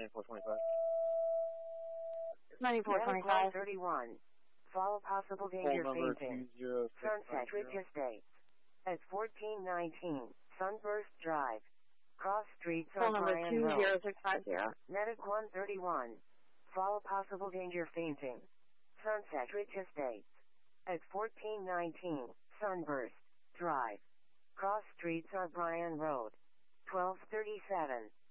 9425. 9425. 31. Follow possible Pole danger number fainting. 20650. Sunset Ridge Estate. At 1419 Sunburst Drive. Cross Streets Phone on number Bryan Road. 20650. Medic 131. Follow possible danger fainting. Sunset Ridge Estate. At 1419 Sunburst Drive. Cross Streets on Bryan Road. 1237.